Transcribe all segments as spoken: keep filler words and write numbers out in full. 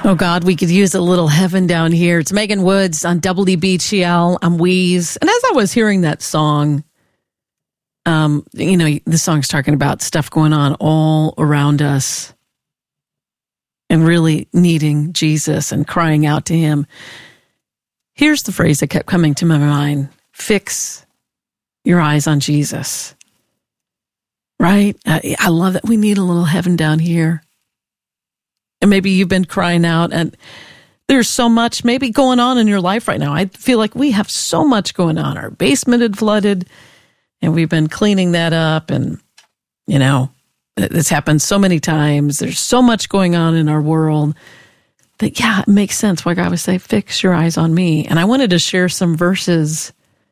Oh, God, we could use a little heaven down here. It's Megan Woods on W B G L. I'm Wheeze. And as I was hearing that song, um, you know, the song's talking about stuff going on all around us and really needing Jesus and crying out to him. Here's the phrase that kept coming to my mind. Fix your eyes on Jesus. Right? I, I love that. We need a little heaven down here. And maybe you've been crying out and there's so much maybe going on in your life right now. I feel like we have so much going on. Our basement had flooded and we've been cleaning that up. And, you know, it's happened so many times. There's so much going on in our world that, yeah, it makes sense why God would say, fix your eyes on me. And I wanted to share some verses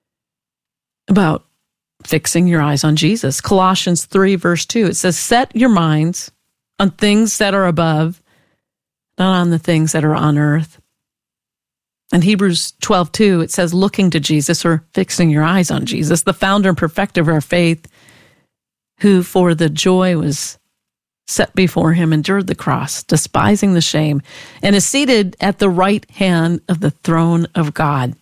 about fixing your eyes on Jesus. Colossians three, verse two, it says, set your minds on things that are above, not on the things that are on earth. In Hebrews twelve two, it says, looking to Jesus, or fixing your eyes on Jesus, the founder and perfecter of our faith, who for the joy was set before him endured the cross, despising the shame, and is seated at the right hand of the throne of God.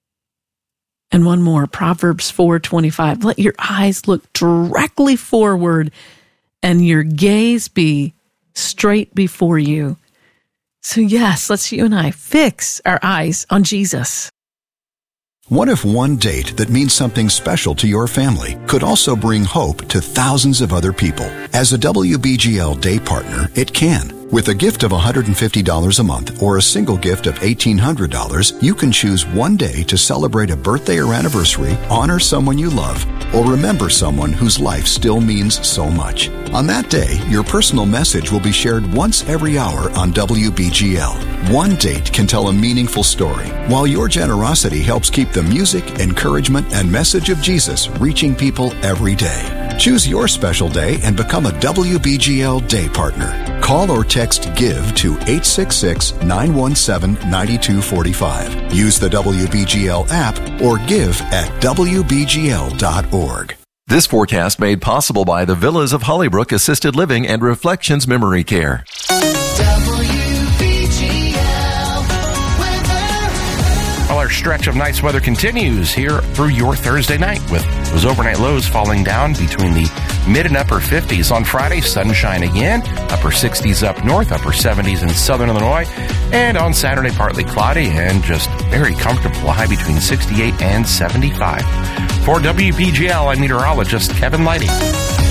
And one more, Proverbs four twenty-five, let your eyes look directly forward and your gaze be straight before you. So yes, let's you and I fix our eyes on Jesus. What if one date that means something special to your family could also bring hope to thousands of other people? As a W B G L day partner, it can. With a gift of one hundred fifty dollars a month or a single gift of eighteen hundred dollars, you can choose one day to celebrate a birthday or anniversary, honor someone you love, or remember someone whose life still means so much. On that day, your personal message will be shared once every hour on W B G L. One date can tell a meaningful story, while your generosity helps keep the music, encouragement, and message of Jesus reaching people every day. Choose your special day and become a W B G L day partner. Call or text GIVE to eight six six, nine one seven, nine two four five. Use the W B G L app or give at W B G L dot org. This forecast made possible by the Villas of Hollybrook Assisted Living and Reflections Memory Care. Well, our stretch of nice weather continues here through your Thursday night with those overnight lows falling down between the mid and upper fifties. On Friday, sunshine again, upper sixties up north, upper seventies in southern Illinois. And on Saturday, partly cloudy and just very comfortable, a high between sixty-eight and seventy-five. For W B G L, I'm meteorologist Kevin Lighty.